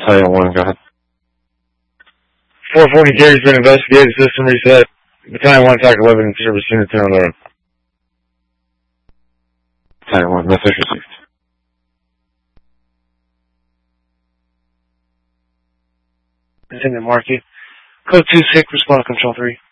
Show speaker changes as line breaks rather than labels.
Battalion 1, go ahead.
440 Gary's been investigated, system reset. Battalion 1, attack 11, service unit 10 on the road.
Battalion 1, message received.
Lieutenant Markey. Code 2-6, respond to Control 3.